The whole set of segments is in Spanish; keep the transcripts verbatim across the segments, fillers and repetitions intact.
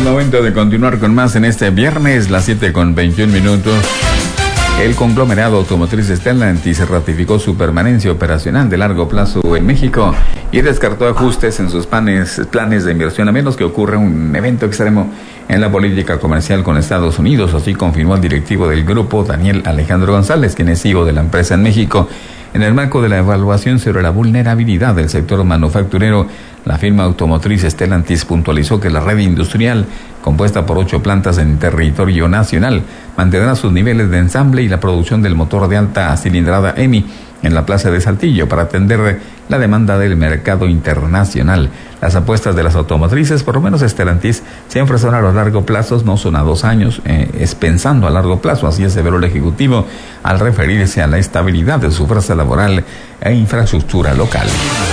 momento de continuar con más en este viernes, las siete con veintiún minutos. El conglomerado automotriz Stellantis ratificó su permanencia operacional de largo plazo en México y descartó ajustes en sus planes, planes de inversión a menos que ocurra un evento extremo en la política comercial con Estados Unidos. Así confirmó el directivo del grupo, Daniel Alejandro González, quien es C E O de la empresa en México. En el marco de la evaluación sobre la vulnerabilidad del sector manufacturero, la firma automotriz Stellantis puntualizó que la red industrial, compuesta por ocho plantas en territorio nacional, mantendrá sus niveles de ensamble y la producción del motor de alta cilindrada E M I en la plaza de Saltillo para atender la demanda del mercado internacional. Las apuestas de las automotrices, por lo menos Stellantis, siempre son a los largo plazo, no son a dos años, eh, es pensando a largo plazo, así aseveró el Ejecutivo al referirse a la estabilidad de su fuerza laboral e infraestructura local.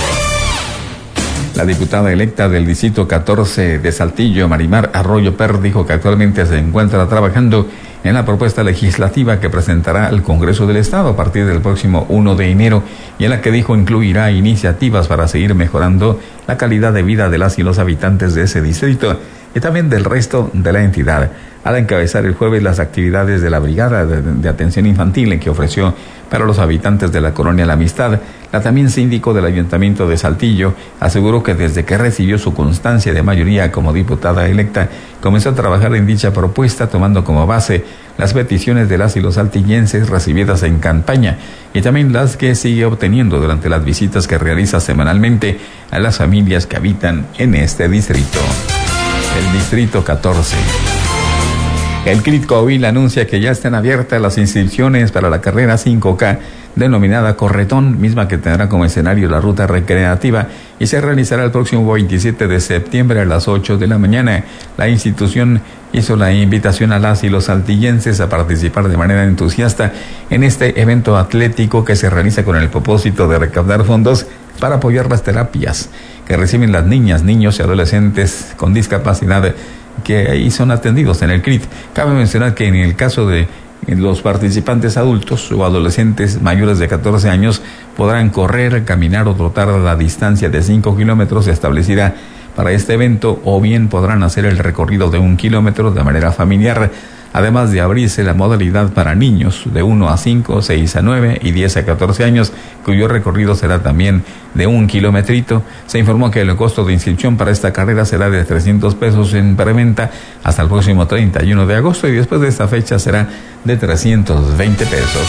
La diputada electa del Distrito catorce de Saltillo, Marimar Arroyo Per, dijo que actualmente se encuentra trabajando en la propuesta legislativa que presentará al Congreso del Estado a partir del próximo primero de enero y en la que dijo incluirá iniciativas para seguir mejorando la calidad de vida de las y los habitantes de ese distrito y también del resto de la entidad. Al encabezar el jueves las actividades de la Brigada de, de Atención Infantil que ofreció para los habitantes de la colonia La Amistad, la también síndico del Ayuntamiento de Saltillo aseguró que desde que recibió su constancia de mayoría como diputada electa, comenzó a trabajar en dicha propuesta tomando como base las peticiones de las y los saltillenses recibidas en campaña y también las que sigue obteniendo durante las visitas que realiza semanalmente a las familias que habitan en este distrito. El Distrito catorce. El C R I T Coahuila anuncia que ya están abiertas las inscripciones para la carrera cinco K denominada Corretón, misma que tendrá como escenario la ruta recreativa y se realizará el próximo veintisiete de septiembre a las ocho de la mañana. La institución hizo la invitación a las y los saltillenses a participar de manera entusiasta en este evento atlético que se realiza con el propósito de recaudar fondos para apoyar las terapias que reciben las niñas, niños y adolescentes con discapacidad que ahí son atendidos en el C R I T. Cabe mencionar que en el caso de los participantes adultos o adolescentes mayores de catorce años podrán correr, caminar o trotar a la distancia de cinco kilómetros establecida para este evento o bien podrán hacer el recorrido de un kilómetro de manera familiar, además de abrirse la modalidad para niños de uno a cinco, seis a nueve y diez a catorce años, cuyo recorrido será también de un kilometrito. Se informó que el costo de inscripción para esta carrera será de trescientos pesos en preventa hasta el próximo treinta y uno de agosto y después de esta fecha será de trescientos veinte pesos.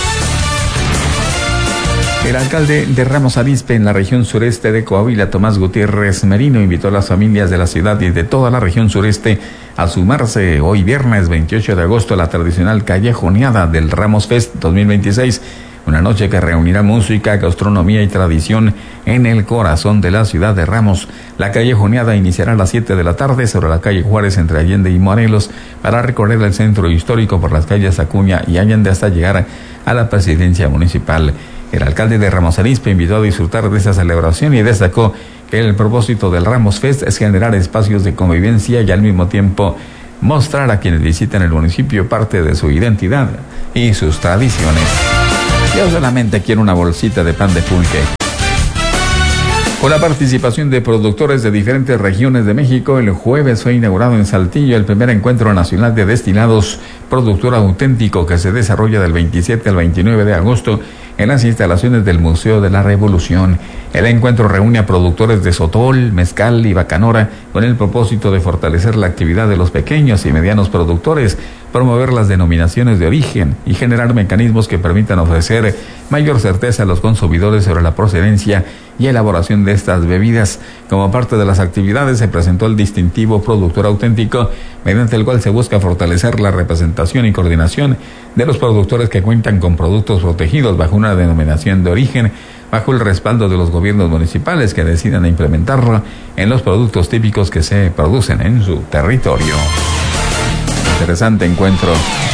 El alcalde de Ramos Arizpe en la región sureste de Coahuila, Tomás Gutiérrez Merino, invitó a las familias de la ciudad y de toda la región sureste a sumarse hoy viernes veintiocho de agosto a la tradicional callejoneada del Ramos Fest dos mil veintiséis, una noche que reunirá música, gastronomía y tradición en el corazón de la ciudad de Ramos. La callejoneada iniciará a las siete de la tarde sobre la calle Juárez entre Allende y Morelos para recorrer el centro histórico por las calles Acuña y Allende hasta llegar a la presidencia municipal. El alcalde de Ramos Arizpe invitó a disfrutar de esta celebración y destacó que el propósito del Ramos Fest es generar espacios de convivencia y al mismo tiempo mostrar a quienes visitan el municipio parte de su identidad y sus tradiciones. Yo solamente quiero una bolsita de pan de pulque. Con la participación de productores de diferentes regiones de México, el jueves fue inaugurado en Saltillo el primer encuentro nacional de destilados productor auténtico que se desarrolla del veintisiete al veintinueve de agosto en las instalaciones del Museo de la Revolución. El encuentro reúne a productores de sotol, mezcal y bacanora con el propósito de fortalecer la actividad de los pequeños y medianos productores, promover las denominaciones de origen y generar mecanismos que permitan ofrecer mayor certeza a los consumidores sobre la procedencia y elaboración de estas bebidas. Como parte de las actividades se presentó el distintivo productor auténtico, mediante el cual se busca fortalecer la representación y coordinación de los productores que cuentan con productos protegidos bajo una denominación de origen, bajo el respaldo de los gobiernos municipales que decidan implementarlo en los productos típicos que se producen en su territorio. Interesante encuentro.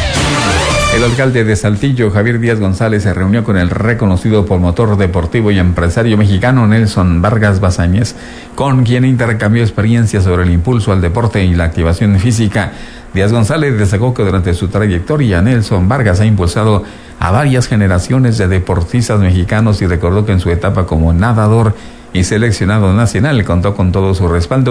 El alcalde de Saltillo, Javier Díaz González, se reunió con el reconocido promotor deportivo y empresario mexicano Nelson Vargas Bazáñez, con quien intercambió experiencias sobre el impulso al deporte y la activación física. Díaz González destacó que durante su trayectoria Nelson Vargas ha impulsado a varias generaciones de deportistas mexicanos y recordó que en su etapa como nadador y seleccionado nacional contó con todo su respaldo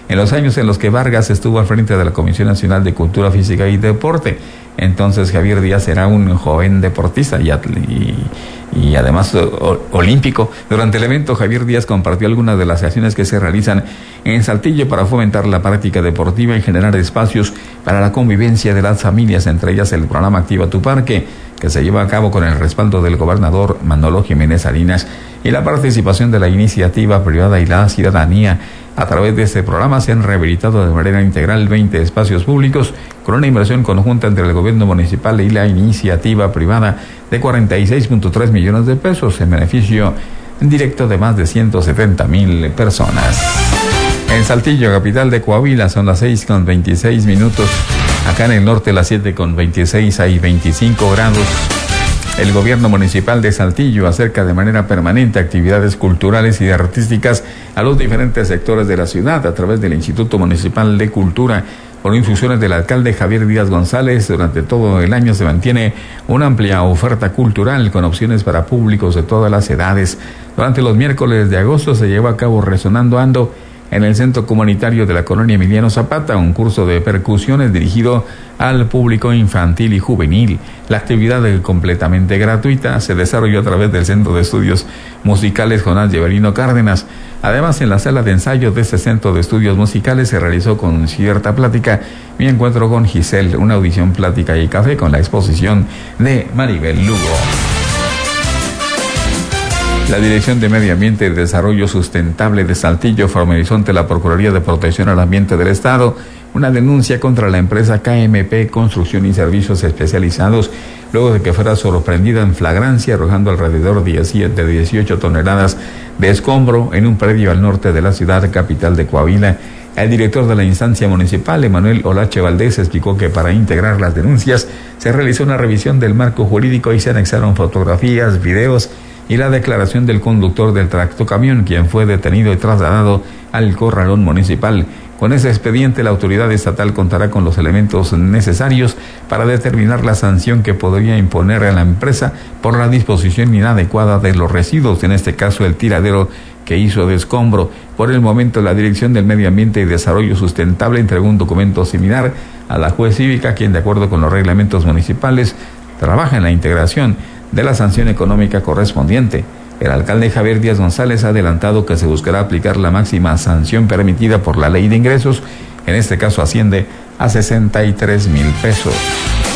en los años en los que Vargas estuvo al frente de la Comisión Nacional de Cultura Física y Deporte. Entonces Javier Díaz era un joven deportista y, y, y además o, olímpico. Durante el evento, Javier Díaz compartió algunas de las acciones que se realizan en Saltillo para fomentar la práctica deportiva y generar espacios para la convivencia de las familias, entre ellas el programa Activa tu Parque, que se lleva a cabo con el respaldo del gobernador Manolo Jiménez Salinas y la participación de la iniciativa privada y la ciudadanía. A través de este programa se han rehabilitado de manera integral veinte espacios públicos con una inversión conjunta entre el gobierno municipal y la iniciativa privada de cuarenta y seis punto tres millones de pesos en beneficio directo de más de ciento setenta mil personas. En Saltillo, capital de Coahuila, son las seis con veintiséis minutos. Acá en el norte, las siete con veintiséis, hay veinticinco grados. El gobierno municipal de Saltillo acerca de manera permanente actividades culturales y artísticas a los diferentes sectores de la ciudad a través del Instituto Municipal de Cultura. Por instrucciones del alcalde Javier Díaz González, durante todo el año se mantiene una amplia oferta cultural con opciones para públicos de todas las edades. Durante los miércoles de agosto se lleva a cabo Resonando Ando en el Centro Comunitario de la Colonia Emiliano Zapata, un curso de percusiones dirigido al público infantil y juvenil. La actividad es completamente gratuita, se desarrolló a través del Centro de Estudios Musicales Jonás Lleverino Cárdenas. Además, en la sala de ensayo de este Centro de Estudios Musicales se realizó con cierta plática mi encuentro con Giselle, una audición, plática y café con la exposición de Maribel Lugo. La Dirección de Medio Ambiente y Desarrollo Sustentable de Saltillo formalizó ante la Procuraduría de Protección al Ambiente del Estado una denuncia contra la empresa K M P Construcción y Servicios Especializados, luego de que fuera sorprendida en flagrancia arrojando alrededor de dieciocho toneladas de escombro en un predio al norte de la ciudad capital de Coahuila. El director de la instancia municipal, Emanuel Olache Valdés, explicó que para integrar las denuncias se realizó una revisión del marco jurídico y se anexaron fotografías, videos y la declaración del conductor del tractocamión, quien fue detenido y trasladado al corralón municipal. Con ese expediente, la autoridad estatal contará con los elementos necesarios para determinar la sanción que podría imponer a la empresa por la disposición inadecuada de los residuos, en este caso el tiradero que hizo de escombro. Por el momento, la Dirección del Medio Ambiente y Desarrollo Sustentable entregó un documento similar a la juez cívica, quien, de acuerdo con los reglamentos municipales, trabaja en la integración de la sanción económica correspondiente. El alcalde Javier Díaz González ha adelantado que se buscará aplicar la máxima sanción permitida por la ley de ingresos, en este caso asciende a sesenta y tres mil pesos.